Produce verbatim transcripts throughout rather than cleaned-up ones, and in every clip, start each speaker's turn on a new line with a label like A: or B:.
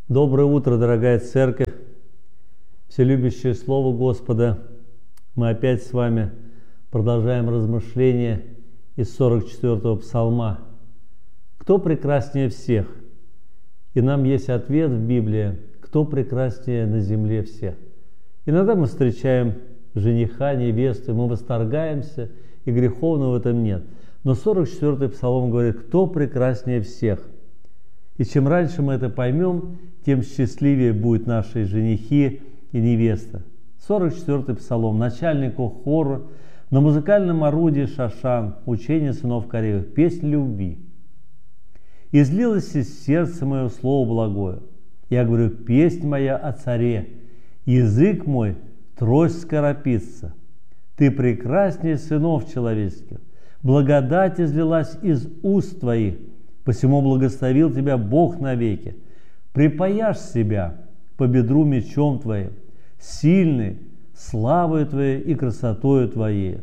A: Доброе утро, дорогая церковь, вселюбящее Слово Господа. Мы опять с вами продолжаем размышления из сорок четвёртого псалма. Кто прекраснее всех? И нам есть ответ в Библии, кто прекраснее на земле всех. Иногда мы встречаем жениха, невесту, мы восторгаемся, и греховного в этом нет. Но сорок четвёртый псалом говорит, кто прекраснее всех. И чем раньше мы это поймем, тем счастливее будут наши женихи и невеста. сорок четвёртый псалом, начальнику хора, на музыкальном орудии шашан, учение сынов Кореев, песнь любви. «Излилось из сердца мое слово благое». Я говорю, песнь моя о царе, язык мой трость скорописца. Ты прекраснее сынов человеческих, благодать излилась из уст твоих, посему благословил тебя Бог навеки. Припаяшь себя по бедру мечом твоим, сильный, славою твоей и красотою твоей.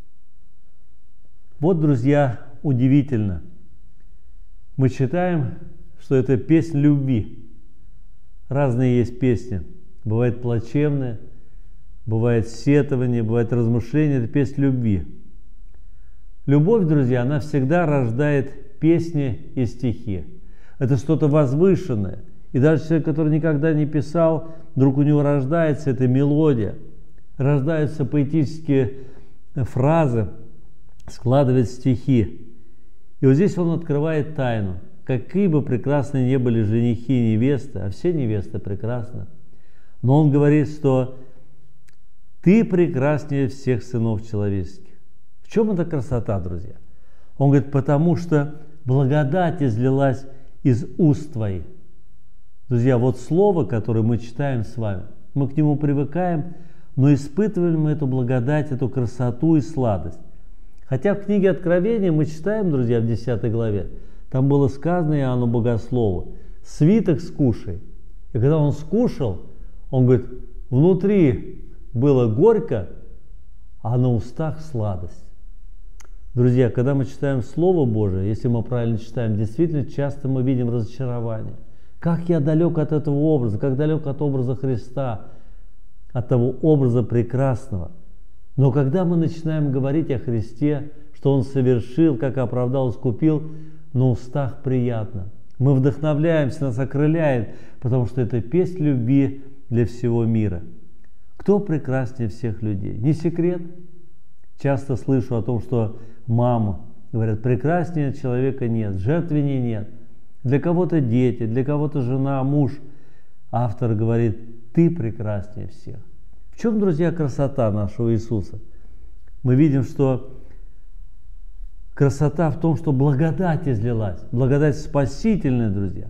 A: Вот, друзья, удивительно. Мы читаем, что это песнь любви. Разные есть песни. Бывает плачевные, бывает сетование, бывает размышление. Это песнь любви. Любовь, друзья, она всегда рождает песни и стихи. Это что-то возвышенное. И даже человек, который никогда не писал, вдруг у него рождается эта мелодия, рождаются поэтические фразы, складывает стихи. И вот здесь он открывает тайну. Какие бы прекрасны ни были женихи и невесты, а все невесты прекрасны, но он говорит, что ты прекраснее всех сынов человеческих. В чем эта красота, друзья? Он говорит, потому что благодать излилась из уст твоих. Друзья, вот слово, которое мы читаем с вами, мы к нему привыкаем, но испытываем мы эту благодать, эту красоту и сладость. Хотя в книге Откровения мы читаем, друзья, в десятой главе, там было сказано Иоанну Богослову, свиток скушай. И когда он скушал, он говорит, внутри было горько, а на устах сладость. Друзья, когда мы читаем Слово Божие, если мы правильно читаем, действительно часто мы видим разочарование. Как я далек от этого образа, как далек от образа Христа, от того образа прекрасного. Но когда мы начинаем говорить о Христе, что Он совершил, как оправдал, искупил, на устах приятно. Мы вдохновляемся, нас окрыляет, потому что это песнь любви для всего мира. Кто прекраснее всех людей? Не секрет. Часто слышу о том, что мама, говорят, прекраснее человека нет, жертвенней нет. Для кого-то дети, для кого-то жена, муж. Автор говорит, ты прекраснее всех. В чем, друзья, красота нашего Иисуса? Мы видим, что красота в том, что благодать излилась. Благодать спасительная, друзья.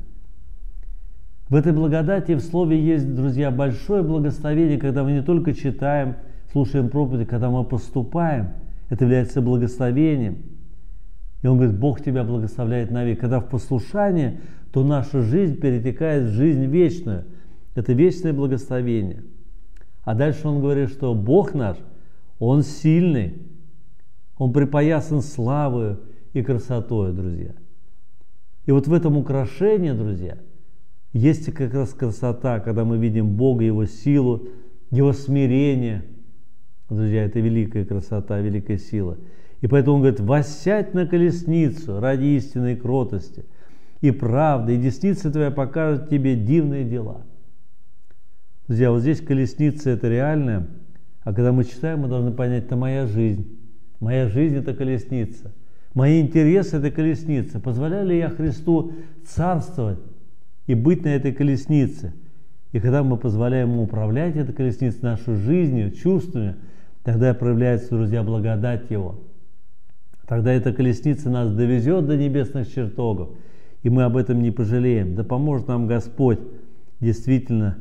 A: В этой благодати в Слове есть, друзья, большое благословение, когда мы не только читаем, слушаем проповеди, когда мы поступаем. Это является благословением. И он говорит, Бог тебя благословляет навек. Когда в послушании, то наша жизнь перетекает в жизнь вечную. Это вечное благословение. А дальше он говорит, что Бог наш, Он сильный. Он припоясан славою и красотою, друзья. И вот в этом украшении, друзья, есть как раз красота, когда мы видим Бога, Его силу, Его смирение. Друзья, это великая красота, великая сила. И поэтому он говорит, воссядь на колесницу ради истинной кротости и правды, и десница твоя покажет тебе дивные дела. Друзья, вот здесь колесница это реальная, а когда мы читаем, мы должны понять, это моя жизнь. Моя жизнь это колесница. Мои интересы это колесница. Позволяю ли я Христу царствовать и быть на этой колеснице? И когда мы позволяем Ему управлять этой колесницей, нашей жизнью, чувствами, тогда проявляется, друзья, благодать Его. Тогда эта колесница нас довезет до небесных чертогов, и мы об этом не пожалеем. Да поможет нам Господь действительно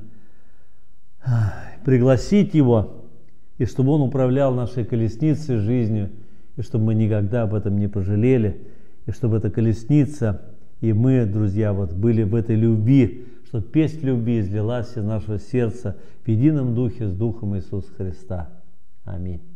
A: пригласить Его, и чтобы Он управлял нашей колесницей жизнью, и чтобы мы никогда об этом не пожалели, и чтобы эта колесница, и мы, друзья, вот были в этой любви, чтобы песнь любви излилась из нашего сердца в едином духе с Духом Иисуса Христа. Аминь.